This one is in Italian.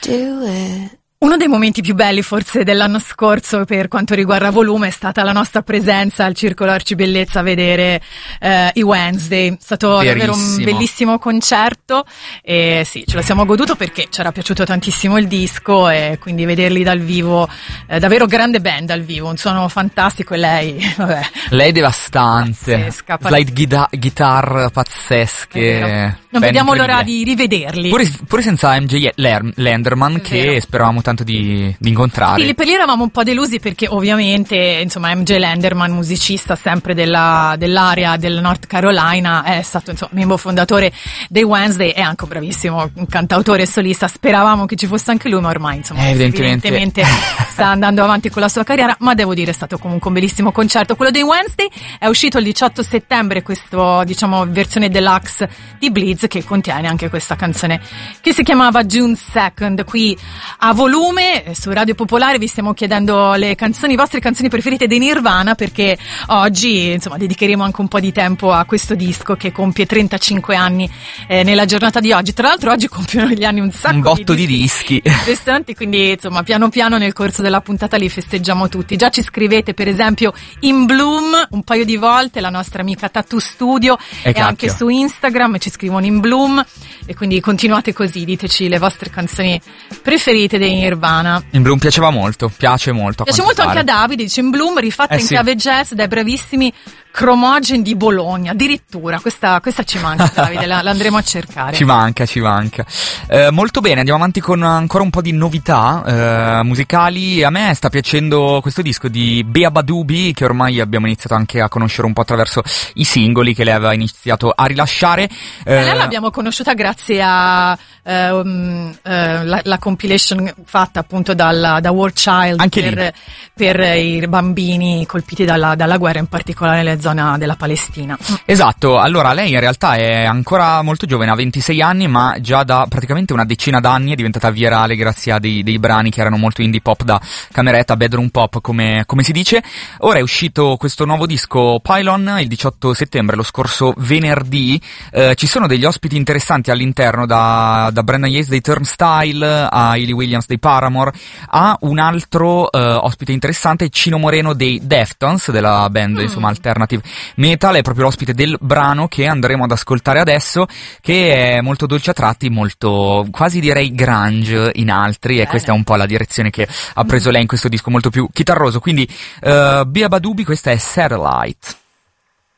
do it. Uno dei momenti più belli forse dell'anno scorso per quanto riguarda volume è stata la nostra presenza al Circolo Arcibellezza a vedere i Wednesday. È stato davvero un bellissimo concerto e sì, ce lo siamo goduto perché ci era piaciuto tantissimo il disco e quindi vederli dal vivo, davvero grande band dal vivo, un suono fantastico e lei, vabbè. Lei devastante, pazzesca, slide guitar pazzesche. Non vediamo l'ora di rivederli. Pure senza MJ Lenderman che speravamo tanto di incontrare. Sì, per lì eravamo un po' delusi perché ovviamente insomma MJ Lenderman, musicista sempre dell'area del North Carolina, è stato insomma membro fondatore dei Wednesday e anche un bravissimo cantautore e solista. Speravamo che ci fosse anche lui, ma ormai insomma evidentemente sta andando avanti con la sua carriera, ma devo dire è stato comunque un bellissimo concerto. Quello dei Wednesday è uscito il 18 settembre, questo diciamo versione deluxe di Bleeds che contiene anche questa canzone che si chiamava June 2nd. Qui a volume su Radio Popolare vi stiamo chiedendo le vostre canzoni preferite dei Nirvana, perché oggi insomma dedicheremo anche un po' di tempo a questo disco che compie 35 anni nella giornata di oggi. Tra l'altro oggi compiono gli anni un botto di dischi interessanti, quindi insomma piano piano nel corso della puntata li festeggiamo tutti. Già ci scrivete per esempio In Bloom un paio di volte, la nostra amica Tattoo Studio, e anche su Instagram ci scrivono In Bloom, e quindi continuate così, diteci le vostre canzoni preferite dei Nirvana. In Bloom piace molto anche a Davide, dice In Bloom rifatta in chiave jazz dai bravissimi Chromogen di Bologna, addirittura questa ci manca Davide, l'andremo a cercare. Ci manca. Molto bene, andiamo avanti con ancora un po' di novità musicali. A me sta piacendo questo disco di Bea Badubi, che ormai abbiamo iniziato anche a conoscere un po' attraverso i singoli che lei aveva iniziato a rilasciare. Lei l'abbiamo conosciuta grazie a la compilation fatta appunto da War Child anche per i bambini colpiti dalla guerra, in particolare nelle zona della Palestina. Esatto, allora lei in realtà è ancora molto giovane, ha 26 anni, ma già da praticamente una decina d'anni è diventata virale grazie a dei brani che erano molto indie pop da cameretta, bedroom pop come si dice. Ora è uscito questo nuovo disco Pylon il 18 settembre, lo scorso venerdì. Ci sono degli ospiti interessanti all'interno, da Brendan Yates dei Turnstile a Hayley Williams dei Paramore, a un altro ospite interessante, Cino Moreno dei Deftones, della band insomma alternative metal. È proprio l'ospite del brano che andremo ad ascoltare adesso, che è molto dolce a tratti, molto quasi direi grunge in altri, e questa è un po' la direzione che ha preso lei in questo disco molto più chitarroso. Quindi Bea Badubi, questa è Satellite.